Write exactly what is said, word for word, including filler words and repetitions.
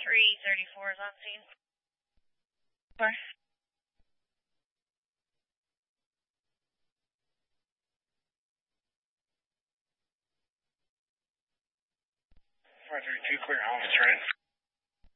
three thirty-four is on scene. Four. four thirty-two, clear Alpha, turn.